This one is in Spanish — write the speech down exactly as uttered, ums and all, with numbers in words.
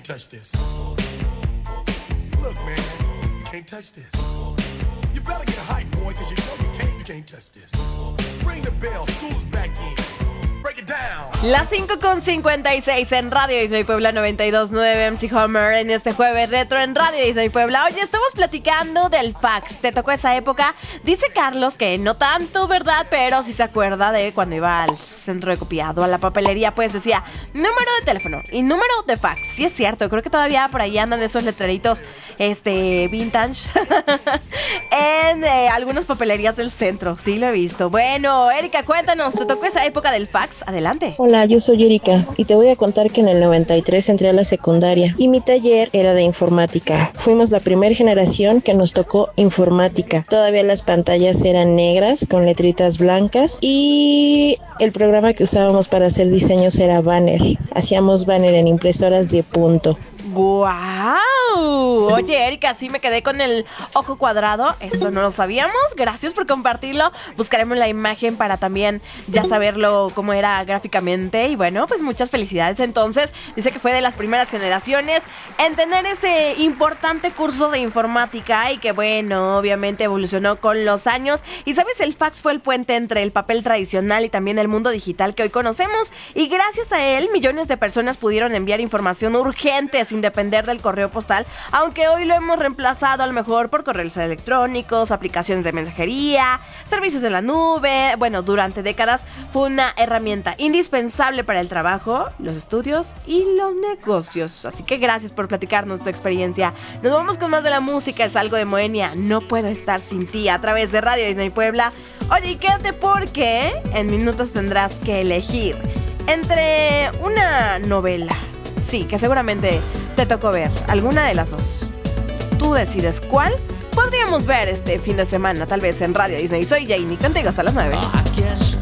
touch this. Look, man, you can't touch this. You better get hype, boy, because you know you can't, you can't touch this. Ring the bell, school's back in. Break it down. Las cinco con cincuenta y seis en Radio Disney Puebla noventa y dos punto nueve, M C Homer en este jueves retro en Radio Disney Puebla. Oye, estamos platicando del fax. ¿Te tocó esa época? Dice Carlos que no tanto, ¿verdad? Pero sí se acuerda de cuando iba al centro de copiado, a la papelería, pues decía número de teléfono y número de fax. Sí es cierto, creo que todavía por ahí andan esos letreritos este, vintage en eh, algunas papelerías del centro. Sí lo he visto. Bueno, Erika, cuéntanos, ¿te tocó esa época del fax? Adelante. Hola, yo soy Erika y te voy a contar que en el noventa y tres entré a la secundaria y mi taller era de informática. Fuimos la primera generación que nos tocó informática. Todavía las pantallas eran negras con letritas blancas y el programa que usábamos para hacer diseños era Banner. Hacíamos banner en impresoras de punto. ¡Guau! Oye, Erika, sí me quedé con el ojo cuadrado. Eso no lo sabíamos. Gracias por compartirlo. Buscaremos la imagen para también ya saberlo cómo era gráficamente. Y bueno, pues muchas felicidades. Entonces, dice que fue de las primeras generaciones en tener ese importante curso de informática y que bueno, obviamente evolucionó con los años. Y sabes, el fax fue el puente entre el papel tradicional y también el mundo digital que hoy conocemos. Y gracias a él, millones de personas pudieron enviar información urgente sin depender del correo postal, aunque hoy lo hemos reemplazado a lo mejor por correos electrónicos, aplicaciones de mensajería, servicios en la nube. Bueno, durante décadas fue una herramienta indispensable para el trabajo, los estudios y los negocios. Así que gracias por platicarnos tu experiencia. Nos vamos con más de la música, es algo de Moenia, No Puedo Estar Sin Ti, a través de Radio Disney Puebla. Oye, y quédate porque en minutos tendrás que elegir entre una novela, sí, que seguramente te tocó ver, alguna de las dos. Tú decides cuál podríamos ver este fin de semana, tal vez en Radio Disney. Soy Janie, contigo hasta las nueve.